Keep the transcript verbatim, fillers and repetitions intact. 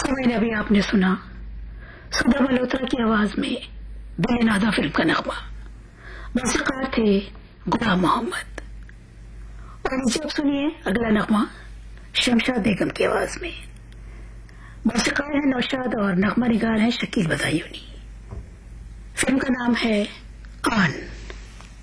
तो मैंने अभी आपने सुना सुधा मल्होत्रा की आवाज में दिल नादा फिल्म का नगमा। मौसीकार थे गुलाम मोहम्मद। और नीचे अब सुनिए अगला नगमा शमशाद बेगम की आवाज में। मौसीकार है नौशाद और नगमा निगार है शकील बदायूनी। फिल्म का नाम है आन।